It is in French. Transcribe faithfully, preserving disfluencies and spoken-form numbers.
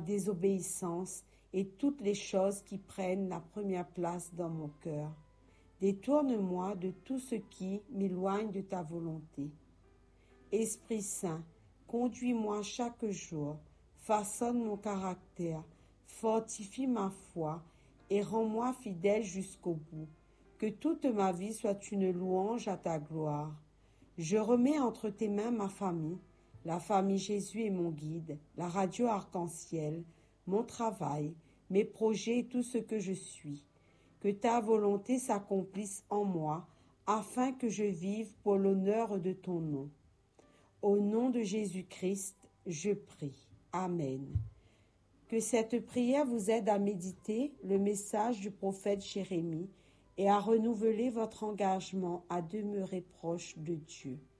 désobéissance et toutes les choses qui prennent la première place dans mon cœur. Détourne-moi de tout ce qui m'éloigne de ta volonté. Esprit Saint, conduis-moi chaque jour, façonne mon caractère, fortifie ma foi et rends-moi fidèle jusqu'au bout. Que toute ma vie soit une louange à ta gloire. Je remets entre tes mains ma famille, la famille Jésus est mon guide, la radio Arc-en-Ciel, mon travail, mes projets et tout ce que je suis. Que ta volonté s'accomplisse en moi, afin que je vive pour l'honneur de ton nom. Au nom de Jésus-Christ, je prie. Amen. Que cette prière vous aide à méditer le message du prophète Jérémie et à renouveler votre engagement à demeurer proche de Dieu.